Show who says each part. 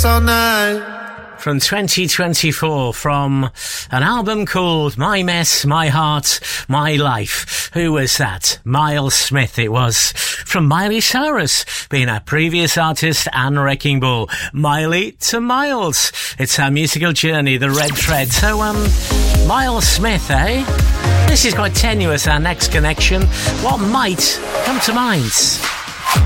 Speaker 1: dance all night.
Speaker 2: From 2024, from an album called My Mess, My Heart, My Life. Who was that? Miles Smith it was. From Miley Cyrus, being a previous artist and Wrecking Ball. Miley to Miles. It's our musical journey, the red thread. So, Miles Smith, eh? This is quite tenuous, our next connection. What might come to mind?